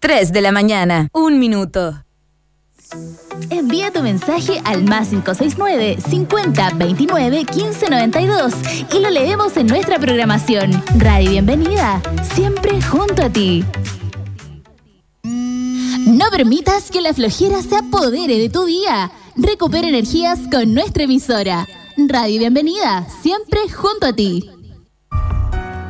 3 de la mañana, 1 minuto. Envía tu mensaje al +569 50 29 15 92 y lo leemos en nuestra programación. Radio Bienvenida, siempre junto a ti. No permitas que la flojera se apodere de tu día. Recupera energías con nuestra emisora. Radio Bienvenida, siempre junto a ti.